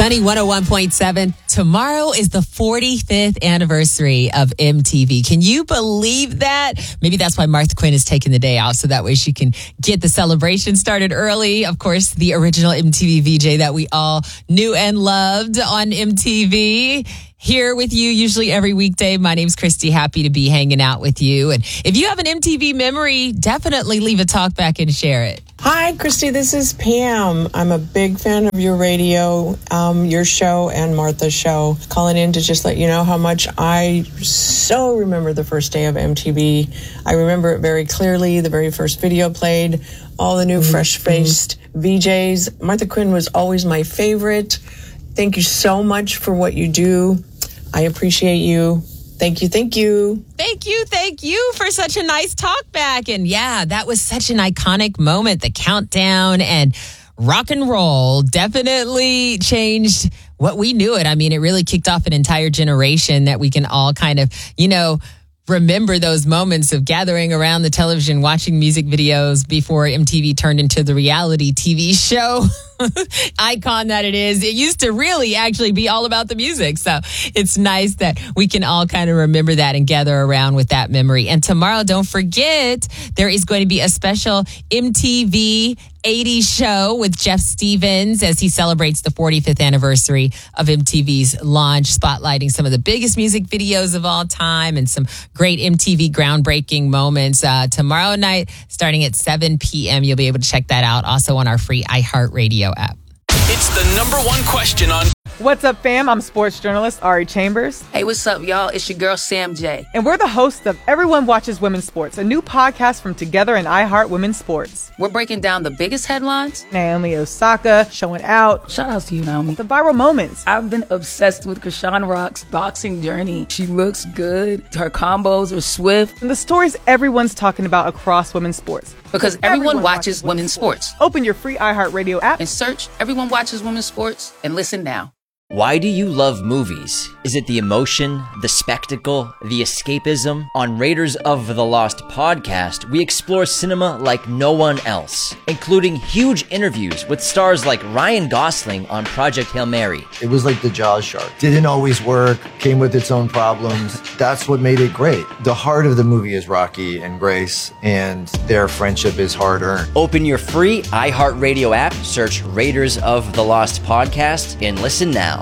Sunny 101.7. Tomorrow is the 45th anniversary of MTV. Can you believe that? Maybe that's why Martha Quinn is taking the day off, so that way she can get the celebration started early. Of course, the original MTV VJ that we all knew and loved on MTV. Here with you usually every weekday. My name's Christy. Happy to be hanging out with you. And if you have an MTV memory, definitely leave a talk back and share it. Hi, Christy. This is Pam. I'm a big fan of your radio, your show, and Martha's show. Calling in to just let you know how much I so remember the first day of MTV. I remember it very clearly. The very first video played, all the new fresh-faced VJs. Martha Quinn was always my favorite. Thank you so much for what you do. I appreciate you. Thank you. Thank you for such a nice talk back. And yeah, that was such an iconic moment. The countdown and rock and roll definitely changed what we knew it. I mean, it really kicked off an entire generation that we can all kind of, remember those moments of gathering around the television, watching music videos before MTV turned into the reality TV show icon that it is. It used to really actually be all about the music. So it's nice that we can all kind of remember that and gather around with that memory. And tomorrow, don't forget, there is going to be a special MTV 80s show with Jeff Stevens as he celebrates the 45th anniversary of MTV's launch, spotlighting some of the biggest music videos of all time and some great MTV groundbreaking moments. Tomorrow night, starting at 7 p.m., you'll be able to check that out also on our free iHeartRadio app. It's the number one question on... What's up, fam? I'm sports journalist Ari Chambers. Hey, what's up, y'all? It's your girl, Sam J. And we're the hosts of Everyone Watches Women's Sports, a new podcast from Together and iHeart Women's Sports. We're breaking down the biggest headlines. Naomi Osaka showing out. Shout out to you, Naomi. The viral moments. I've been obsessed with Krishan Rock's boxing journey. She looks good. Her combos are swift. And the stories everyone's talking about across women's sports. Because everyone watches women's sports. Open your free iHeartRadio app and search Everyone Watches Women's Sports and listen now. Why do you love movies? Is it the emotion, the spectacle, the escapism? On Raiders of the Lost podcast, we explore cinema like no one else, including huge interviews with stars like Ryan Gosling on Project Hail Mary. It was like the Jaws shark. Didn't always work, came with its own problems. That's what made it great. The heart of the movie is Rocky and Grace, and their friendship is hard-earned. Open your free iHeartRadio app, search Raiders of the Lost podcast, and listen now.